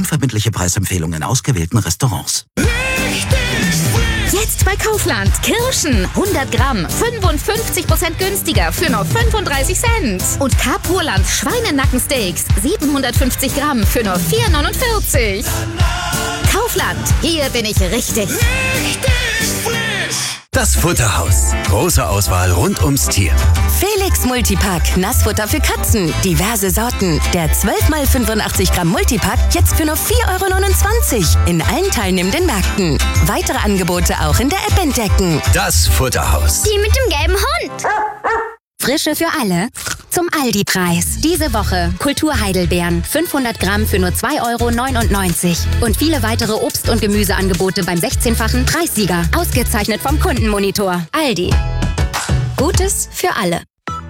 Unverbindliche Preisempfehlungen in ausgewählten Restaurants. Jetzt bei Kaufland. Kirschen 100 Gramm 55% günstiger für nur 35 Cent. Und Capurland Schweinenackensteaks 750 Gramm für nur 4,49. Kaufland, hier bin ich richtig frisch. Das Futterhaus. Große Auswahl rund ums Tier. Felix Multipack. Nassfutter für Katzen. Diverse Sorten. Der 12x85 Gramm Multipack jetzt für nur 4,29 € in allen teilnehmenden Märkten. Weitere Angebote auch in der App entdecken. Das Futterhaus. Die mit dem gelben Hund. Frische für alle zum Aldi-Preis. Diese Woche Kulturheidelbeeren 500 Gramm für nur 2,99 € und viele weitere Obst- und Gemüseangebote beim 16-fachen Preissieger. Ausgezeichnet vom Kundenmonitor. Aldi. Gutes für alle.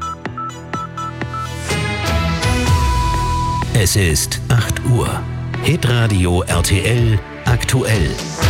Es ist 8 Uhr. Hitradio RTL aktuell.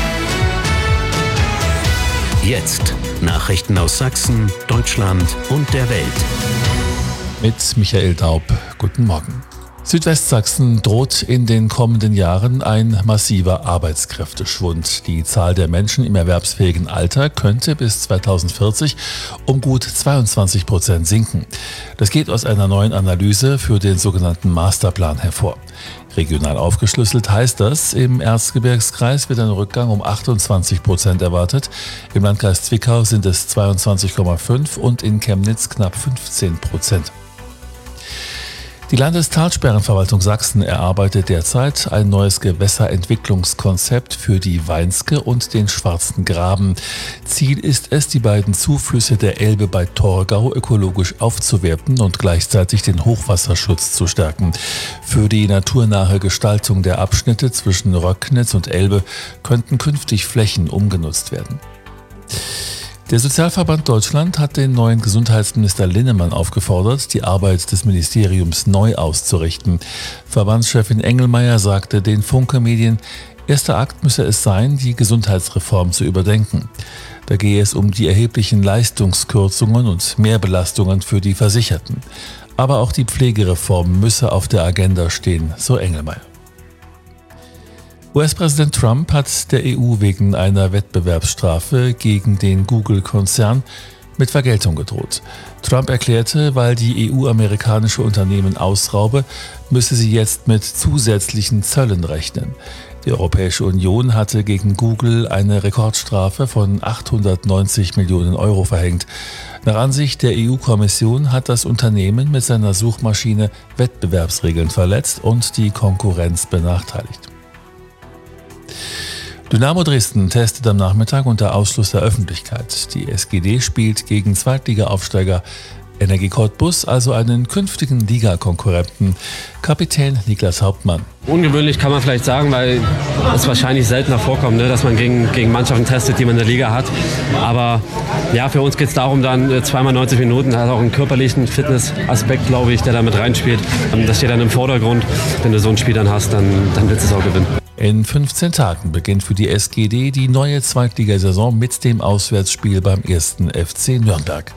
Jetzt Nachrichten aus Sachsen, Deutschland und der Welt. Mit Michael Daub. Guten Morgen. Südwestsachsen droht in den kommenden Jahren ein massiver Arbeitskräfteschwund. Die Zahl der Menschen im erwerbsfähigen Alter könnte bis 2040 um gut 22% sinken. Das geht aus einer neuen Analyse für den sogenannten Masterplan hervor. Regional aufgeschlüsselt heißt das, im Erzgebirgskreis wird ein Rückgang um 28% erwartet, im Landkreis Zwickau sind es 22,5% und in Chemnitz knapp 15%. Die Landestalsperrenverwaltung Sachsen erarbeitet derzeit ein neues Gewässerentwicklungskonzept für die Weinske und den Schwarzen Graben. Ziel ist es, die beiden Zuflüsse der Elbe bei Torgau ökologisch aufzuwerten und gleichzeitig den Hochwasserschutz zu stärken. Für die naturnahe Gestaltung der Abschnitte zwischen Röcknitz und Elbe könnten künftig Flächen umgenutzt werden. Der Sozialverband Deutschland hat den neuen Gesundheitsminister Linnemann aufgefordert, die Arbeit des Ministeriums neu auszurichten. Verbandschefin Engelmeier sagte den Funke-Medien, erster Akt müsse es sein, die Gesundheitsreform zu überdenken. Da gehe es um die erheblichen Leistungskürzungen und Mehrbelastungen für die Versicherten. Aber auch die Pflegereform müsse auf der Agenda stehen, so Engelmeier. US-Präsident Trump hat der EU wegen einer Wettbewerbsstrafe gegen den Google-Konzern mit Vergeltung gedroht. Trump erklärte, weil die EU amerikanische Unternehmen ausraube, müsse sie jetzt mit zusätzlichen Zöllen rechnen. Die Europäische Union hatte gegen Google eine Rekordstrafe von 890 Millionen € verhängt. Nach Ansicht der EU-Kommission hat das Unternehmen mit seiner Suchmaschine Wettbewerbsregeln verletzt und die Konkurrenz benachteiligt. Dynamo Dresden testet am Nachmittag unter Ausschluss der Öffentlichkeit. Die SGD spielt gegen Zweitliga-Aufsteiger Energie Cottbus, also einen künftigen Ligakonkurrenten. Kapitän Niklas Hauptmann. Ungewöhnlich kann man vielleicht sagen, weil es wahrscheinlich seltener vorkommt, dass man gegen Mannschaften testet, die man in der Liga hat. Aber ja, für uns geht es darum, dann zweimal 90 Minuten, hat auch einen körperlichen Fitnessaspekt, glaube ich, der da mit reinspielt. Das steht dann im Vordergrund. Wenn du so ein Spiel dann hast, dann willst du es auch gewinnen. In 15 Tagen beginnt für die SGD die neue Zweitligasaison mit dem Auswärtsspiel beim 1. FC Nürnberg.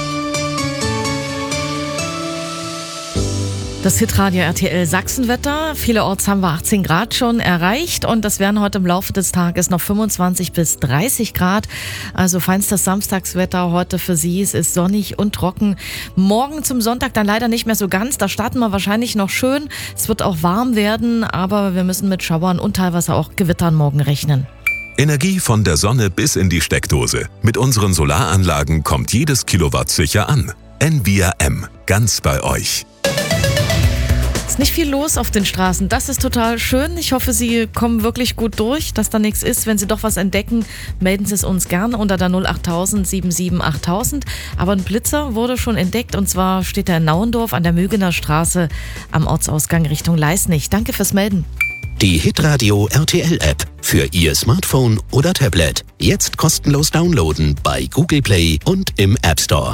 Das Hitradio RTL Sachsenwetter. Vielerorts haben wir 18 Grad schon erreicht und das werden heute im Laufe des Tages noch 25 bis 30 Grad. Also feinstes Samstagswetter heute für Sie. Es ist sonnig und trocken. Morgen zum Sonntag dann leider nicht mehr so ganz. Da starten wir wahrscheinlich noch schön. Es wird auch warm werden, aber wir müssen mit Schauern und teilweise auch Gewittern morgen rechnen. Energie von der Sonne bis in die Steckdose. Mit unseren Solaranlagen kommt jedes Kilowatt sicher an. Envia M. Ganz bei euch. Ist nicht viel los auf den Straßen. Das ist total schön. Ich hoffe, Sie kommen wirklich gut durch, dass da nichts ist. Wenn Sie doch was entdecken, melden Sie es uns gerne unter der 08000 77 8000. Aber ein Blitzer wurde schon entdeckt und zwar steht er in Nauendorf an der Mügener Straße am Ortsausgang Richtung Leisnig. Danke fürs Melden. Die Hitradio RTL App für Ihr Smartphone oder Tablet. Jetzt kostenlos downloaden bei Google Play und im App Store.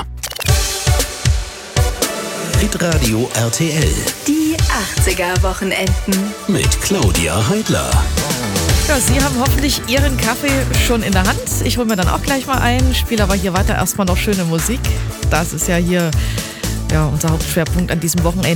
Hitradio RTL. Die 80er-Wochenenden. Mit Claudia Heidler. Ja, Sie haben hoffentlich Ihren Kaffee schon in der Hand. Ich hole mir dann auch gleich mal ein, spiele aber hier weiter erstmal noch schöne Musik. Das ist ja hier unser Hauptschwerpunkt an diesem Wochenende.